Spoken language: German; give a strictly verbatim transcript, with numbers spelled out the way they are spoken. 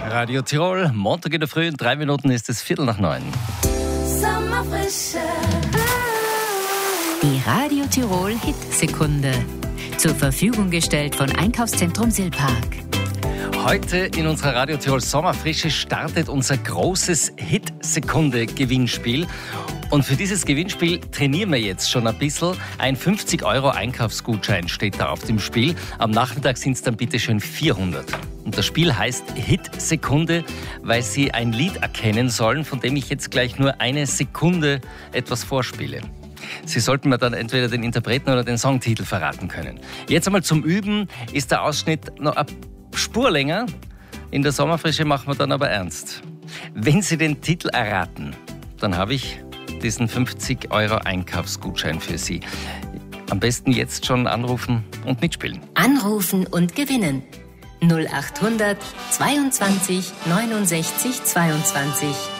Radio Tirol, Montag in der Früh, in drei Minuten ist es Viertel nach neun. Sommerfrische. Die Radio Tirol Hit-Sekunde. Zur Verfügung gestellt von Einkaufszentrum Silpark. Heute in unserer Radio Tirol Sommerfrische startet unser großes Hit-Sekunde-Gewinnspiel. Und für dieses Gewinnspiel trainieren wir jetzt schon ein bisschen. Ein fünfzig Euro Einkaufsgutschein steht da auf dem Spiel. Am Nachmittag sind es dann bitte schön vierhundert. Und das Spiel heißt Hit-Sekunde, weil Sie ein Lied erkennen sollen, von dem ich jetzt gleich nur eine Sekunde etwas vorspiele. Sie sollten mir dann entweder den Interpreten oder den Songtitel verraten können. Jetzt einmal zum Üben ist der Ausschnitt noch eine Spur länger. In der Sommerfrische machen wir dann aber ernst. Wenn Sie den Titel erraten, dann habe ich diesen fünfzig Euro Einkaufsgutschein für Sie. Am besten jetzt schon anrufen und mitspielen. Anrufen und gewinnen. null acht hundert zweiundzwanzig neunundsechzig zweiundzwanzig.